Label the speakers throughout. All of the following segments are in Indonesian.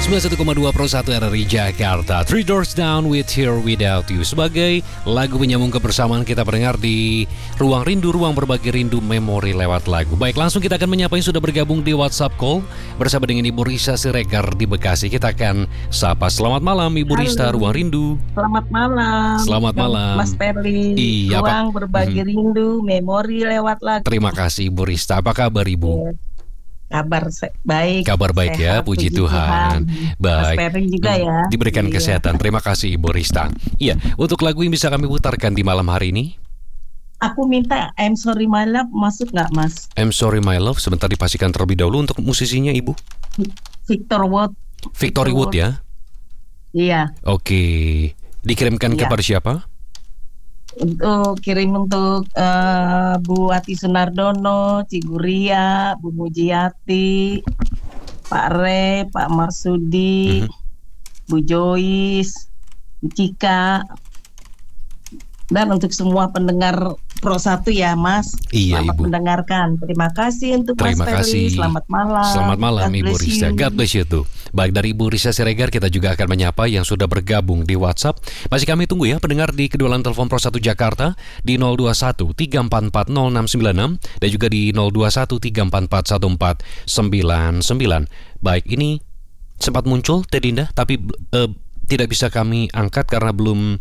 Speaker 1: 91,2 Pro 1 RRI Jakarta. Three Doors Down with Here Without You sebagai lagu penyambung kebersamaan kita pendengar di Ruang Rindu, Ruang Berbagi Rindu Memori lewat lagu. Baik, langsung kita akan menyapa yang sudah bergabung di WhatsApp Call bersama dengan Ibu Risa Siregar di Bekasi. Kita akan sapa. Selamat malam Ibu Risa, Ruang Rindu.
Speaker 2: Selamat malam.
Speaker 1: Selamat malam
Speaker 2: Mas Perli.
Speaker 1: Iya,
Speaker 2: Ruang Berbagi Rindu Memori lewat lagu.
Speaker 1: Terima kasih Ibu Rista. Apa kabar Ibu?
Speaker 2: Kabar baik.
Speaker 1: Kabar baik ya,
Speaker 2: sehat,
Speaker 1: puji Tuhan.
Speaker 2: Mas
Speaker 1: Baik.
Speaker 2: Perli juga ya.
Speaker 1: Diberikan
Speaker 2: Iya.
Speaker 1: kesehatan. Terima kasih Ibu Rista. Iya, untuk lagu yang bisa kami putarkan di malam hari ini,
Speaker 2: Aku minta I'm Sorry My Love, masuk nggak Mas?
Speaker 1: I'm Sorry My Love. Sebentar dipastikan terlebih dahulu untuk musisinya Ibu.
Speaker 2: Victor Wood.
Speaker 1: Victory Wood ya.
Speaker 2: Iya.
Speaker 1: Oke. Dikirimkan
Speaker 2: Iya.
Speaker 1: kepada siapa?
Speaker 2: Kirim untuk Bu Ati Sunardono, Ciguria, Bu Mujiati, Pak Re, Pak Marsudi, Bu Joyce, Bu Cika, dan untuk semua pendengar Pro 1 ya Mas.
Speaker 1: Iya,
Speaker 2: Selamat
Speaker 1: Ibu.
Speaker 2: mendengarkan. Terima kasih untuk
Speaker 1: Terima
Speaker 2: Mas
Speaker 1: kasih.
Speaker 2: Ferli. Selamat malam.
Speaker 1: Selamat malam
Speaker 2: God
Speaker 1: Ibu
Speaker 2: bless
Speaker 1: Risa.
Speaker 2: you.
Speaker 1: God bless you too. Baik, dari Ibu Risa Siregar kita juga akan menyapa yang sudah bergabung di WhatsApp. Masih kami tunggu ya pendengar di kedua line telepon Pro 1 Jakarta di 021 344 0696 dan juga di 021 344 1499. Baik, ini sempat muncul Teh Dinda tapi tidak bisa kami angkat karena belum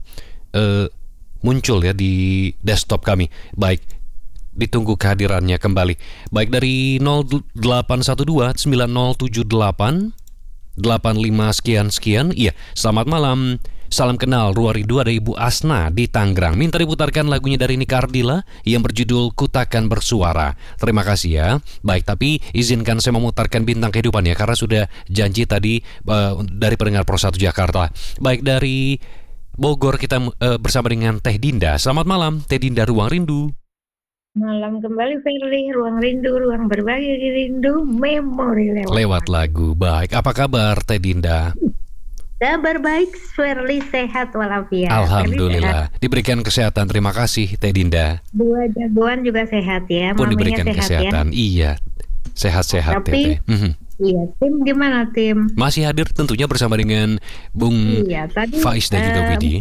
Speaker 1: muncul ya di desktop kami. Baik, ditunggu kehadirannya kembali. Baik, dari 0812 9078 85 sekian. Iya, selamat malam. Salam kenal, Ruang Rindu, ada Ibu Asna di Tangerang. Minta diputarkan lagunya dari Nika Ardila yang berjudul Kutakan Bersuara. Terima kasih ya. Baik, tapi izinkan saya memutarkan Bintang Kehidupan ya, karena sudah janji tadi dari pendengar Pro 1 Jakarta. Baik, dari Bogor kita bersama dengan Teh Dinda. Selamat malam, Teh Dinda, Ruang Rindu.
Speaker 3: Malam kembali Ferli, Ruang Rindu, Ruang Berbagi Rindu Memori
Speaker 1: Lewat lagu. Baik, apa kabar Teh Dinda?
Speaker 3: Kabar baik, Ferli sehat walafiat.
Speaker 1: Alhamdulillah, diberikan kesehatan. Terima kasih Teh Dinda.
Speaker 3: Dua jagoan juga sehat ya,
Speaker 1: Pun
Speaker 3: maminya
Speaker 1: diberikan
Speaker 3: sehat
Speaker 1: kesehatan. Iya, sehat-sehat
Speaker 3: Tapi-
Speaker 1: Teteh.
Speaker 3: ya. Iya, tim gimana tim?
Speaker 1: Masih hadir tentunya bersama dengan Bung
Speaker 3: Iya, tadi
Speaker 1: Faiz dan juga Widi.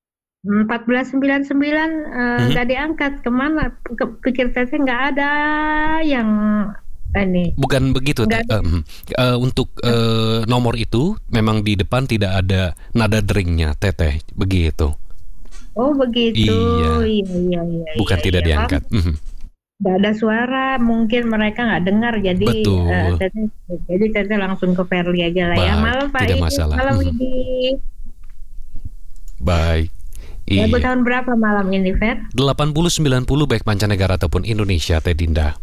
Speaker 3: 1499 nggak diangkat, kemana? Pikir teteh nggak ada yang ini.
Speaker 1: Bukan begitu, Teh. Untuk nomor itu memang di depan tidak ada nada deringnya, Teteh. Begitu.
Speaker 3: Oh begitu.
Speaker 1: Iya.
Speaker 3: Iya.
Speaker 1: Bukan tidak diangkat.
Speaker 3: Nggak ada suara, mungkin mereka nggak dengar, jadi
Speaker 1: Betul.
Speaker 3: teteh langsung ke Ferli aja lah ya.
Speaker 1: Baik,
Speaker 3: Malam Pak
Speaker 1: tidak
Speaker 3: Idi,
Speaker 1: masalah.
Speaker 3: malam Widi.
Speaker 1: Baik.
Speaker 3: Lagu
Speaker 1: Iya.
Speaker 3: tahun berapa malam ini, Fer?
Speaker 1: 80-90 baik mancanegara ataupun Indonesia, Teh Dinda.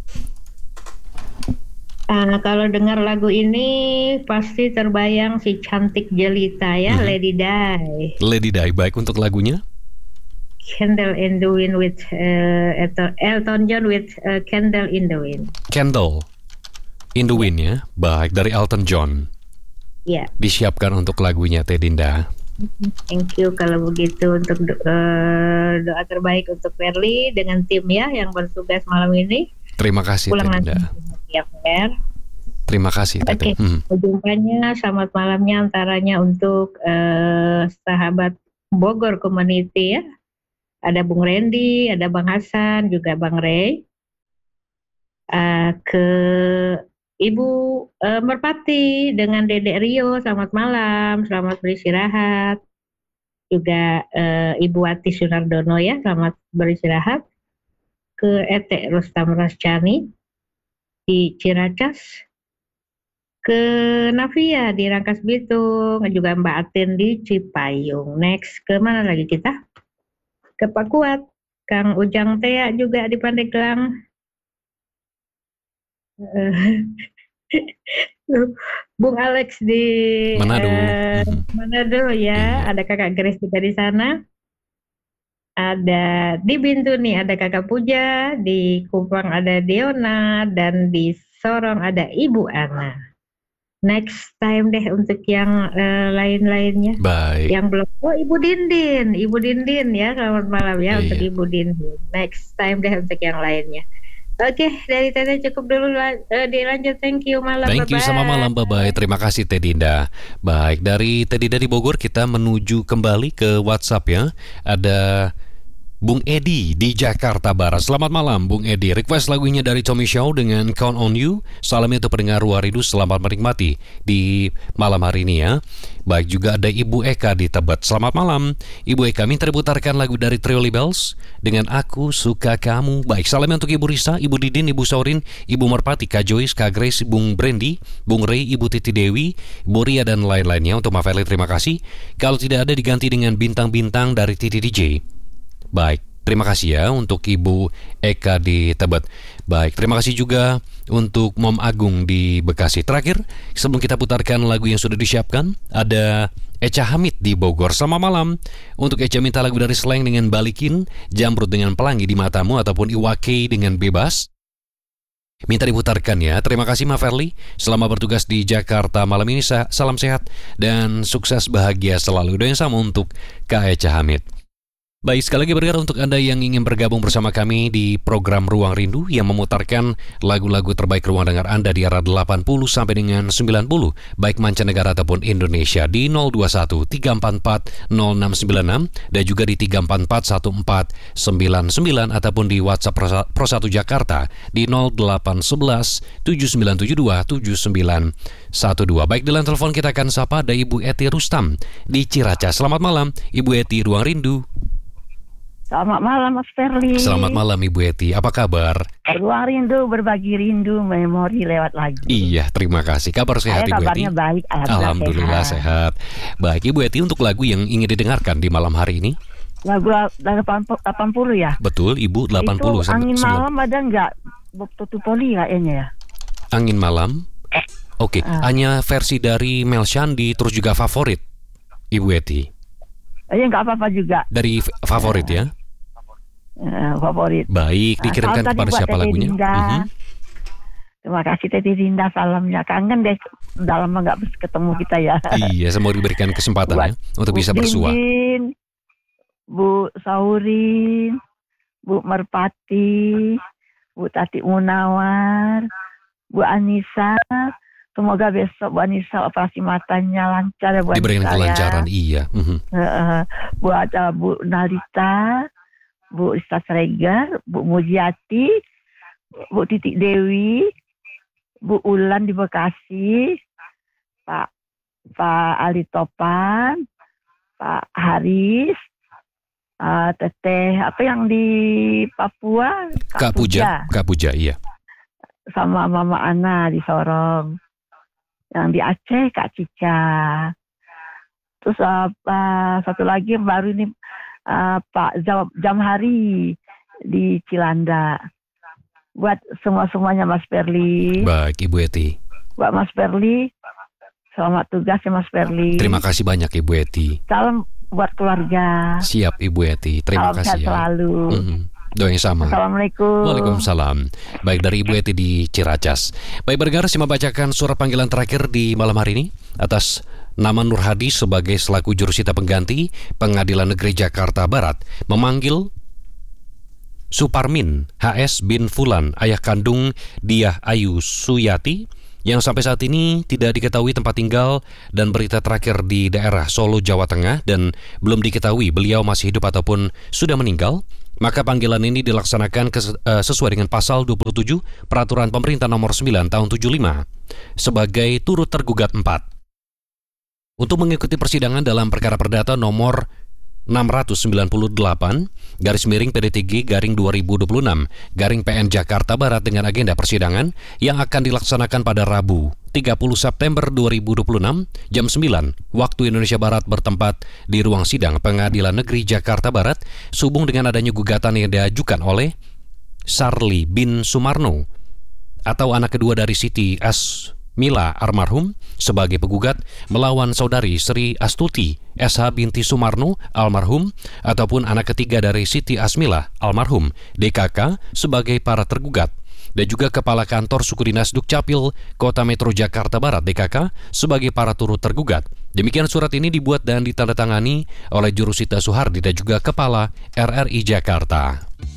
Speaker 3: Kalau dengar lagu ini pasti terbayang si cantik jelita ya, Lady Di.
Speaker 1: Lady Di, baik untuk lagunya.
Speaker 3: Candle in the Wind with Elton John with Candle in the Wind.
Speaker 1: Candle in the Wind ya. Baik, dari Elton John.
Speaker 3: Ya,
Speaker 1: Disiapkan untuk lagunya Teh Dinda.
Speaker 3: thank you kalau begitu untuk doa terbaik untuk Ferli dengan tim ya yang bertugas malam ini.
Speaker 1: Terima kasih Teh
Speaker 3: Pulang nanti
Speaker 1: Dinda.
Speaker 3: ya, Fer.
Speaker 1: Terima kasih Teteh.
Speaker 3: Oke, jumpanya selamat malamnya antaranya untuk sahabat Bogor Community ya. Ada Bung Randy, ada Bang Hasan, juga Bang Ray. Ke Ibu Merpati dengan Dedek Rio, selamat malam, selamat beristirahat. Juga Ibu Ati Sunardono ya, selamat beristirahat. Ke Ete Rustam Rascani di Ciracas. Ke Navia di Rangkas Bitung, juga Mbak Atin di Cipayung. Next, ke mana lagi kita? Ke Pak Kuat, Kang Ujang Tea juga di Pandeglang. Bung Alex di
Speaker 1: Manado.
Speaker 3: Manado ya,
Speaker 1: Iya.
Speaker 3: ada Kakak Grace juga di sana. Ada di Bintuni ada Kakak Puja, di Kupang ada Diona, dan di Sorong ada Ibu Ana. Next time deh untuk yang lain-lainnya.
Speaker 1: Baik.
Speaker 3: Yang belum, Ibu Dindin ya, selamat malam ya
Speaker 1: Iya.
Speaker 3: untuk Ibu Dindin. Next time deh untuk yang lainnya. Oke, dari Teteh cukup dulu, dilanjut. Thank you, malam.
Speaker 1: Thank you, sama malam, bye-bye. Terima kasih Teh Dinda. Baik, dari Teh Dinda di Bogor kita menuju kembali ke WhatsApp ya. Ada Bung Edi di Jakarta Barat. Selamat malam Bung Edi. Request lagunya dari Tommy Shaw dengan Count on You. Salam untuk pendengar Ruaridu, selamat menikmati di malam hari ini ya. Baik, juga ada Ibu Eka di Tebet. Selamat malam Ibu Eka, minta diputarkan lagu dari Trio Libels dengan Aku Suka Kamu. Baik, salam untuk Ibu Risa, Ibu Didin, Ibu Saurin, Ibu Merpati, Kak Joyce, Kak Grace, Bung Brandy, Bung Ray, Ibu Titi Dewi, Bu Ria dan lain-lainnya. Untuk Mafeli terima kasih. Kalau tidak ada diganti dengan bintang-bintang dari Titi DJ. Baik, terima kasih ya untuk Ibu Eka di Tebet. Baik, terima kasih juga untuk Mom Agung di Bekasi. Terakhir, sebelum kita putarkan lagu yang sudah disiapkan, ada Echa Hamid di Bogor. Selamat malam. Untuk Echa minta lagu dari Slang dengan Balikin, Jamrut dengan Pelangi di Matamu, ataupun Iwake dengan Bebas. Minta diputarkan ya. Terima kasih Ma Ferli. Selamat bertugas di Jakarta malam ini. Salam sehat dan sukses bahagia selalu. Doa yang sama untuk Kak Echa Hamid. Baik, sekali lagi bergerak untuk Anda yang ingin bergabung bersama kami di program Ruang Rindu yang memutarkan lagu-lagu terbaik ruang dengar Anda di era 80 sampai dengan 90, baik mancanegara ataupun Indonesia di 021 344 0696 dan juga di 344 1499 ataupun di WhatsApp Pro 1 Jakarta di 0811 7972 7912. Baik, dalam telepon kita akan sapa ada Ibu Eti Rustam di Ciracas. Selamat malam Ibu Eti, Ruang Rindu.
Speaker 4: Selamat malam Mas Ferli.
Speaker 1: Selamat malam Ibu Eti, apa kabar?
Speaker 4: Ruang Rindu, berbagi rindu, memori lewat lagu.
Speaker 1: Iya, terima kasih. Kabar sehat Ibu Eti?
Speaker 4: Kabarnya baik,
Speaker 1: Alhamdulillah sehat. Baik Ibu Eti, untuk lagu yang ingin didengarkan di malam hari ini?
Speaker 4: Lagu 80 ya?
Speaker 1: Betul Ibu, 80.
Speaker 4: Itu Angin Malam ada nggak? Tutu Poli kayaknya ya?
Speaker 1: Angin Malam? Oke, hanya versi dari Mel Shandi, terus juga Favorit Ibu Eti?
Speaker 4: Ya nggak apa-apa juga.
Speaker 1: Dari Favorit ya?
Speaker 4: Favorit.
Speaker 1: Baik, dikirimkan kepada siapa lagunya?
Speaker 4: Terima kasih Teti Dinda, salamnya. Kangen deh, udah lama nggak ketemu kita ya.
Speaker 1: Iya, semoga diberikan kesempatan ya untuk bisa bersua.
Speaker 4: Bu Saurin, Bu Merpati, Bu Tati Munawar, Bu Anissa. Semoga besok Bu Anissa operasi matanya lancar ya Bu Anissa.
Speaker 1: Diberikan kelancaran, iya.
Speaker 4: Buat Bu Nalita, Bu Ustaz Regar, Bu Mujiati, Bu Titik Dewi, Bu Ulan di Bekasi, Pak Ali Topan, Pak Haris, Teteh apa yang di Papua,
Speaker 1: Kak Puja, iya.
Speaker 4: Sama Mama Ana di Sorong, yang di Aceh Kak Cica. Terus satu lagi yang baru ini Pak Jamhari di Cilanda. Buat semuanya Mas Ferli.
Speaker 1: Baik Ibu Eti.
Speaker 4: Buat Mas Ferli, selamat tugas ya Mas Ferli.
Speaker 1: Terima kasih banyak Ibu Eti.
Speaker 4: Salam buat keluarga.
Speaker 1: Siap Ibu Eti, terima kasih ya.
Speaker 4: Selalu.
Speaker 1: Doa yang sama.
Speaker 4: Assalamualaikum.
Speaker 1: Waalaikumsalam. Baik, dari Ibu Eti di Ciracas. Baik, bergerak saya membacakan surat panggilan terakhir di malam hari ini atas nama Nur Hadi sebagai selaku jurusita pengganti Pengadilan Negeri Jakarta Barat memanggil Suparmin HS bin Fulan, ayah kandung Diah Ayu Suyati, yang sampai saat ini tidak diketahui tempat tinggal dan berita terakhir di daerah Solo, Jawa Tengah, dan belum diketahui beliau masih hidup ataupun sudah meninggal. Maka panggilan ini dilaksanakan sesuai dengan pasal 27 Peraturan Pemerintah Nomor 9 Tahun 75 sebagai turut tergugat 4. Untuk mengikuti persidangan dalam perkara perdata nomor 698/PD3-2026/PN Jakarta Barat dengan agenda persidangan yang akan dilaksanakan pada Rabu 30 September 2026 jam 9 waktu Indonesia Barat bertempat di ruang sidang Pengadilan Negeri Jakarta Barat sehubung dengan adanya gugatan yang diajukan oleh Sarli bin Sumarno atau anak kedua dari Siti Asmila almarhum sebagai penggugat melawan saudari Sri Astuti SH binti Sumarno almarhum ataupun anak ketiga dari Siti Asmila almarhum DKK sebagai para tergugat, dan juga Kepala Kantor Suku Dinas Dukcapil Kota Metro Jakarta Barat DKK sebagai para turut tergugat. Demikian surat ini dibuat dan ditandatangani oleh Jurusita Suhardi dan juga Kepala RRI Jakarta.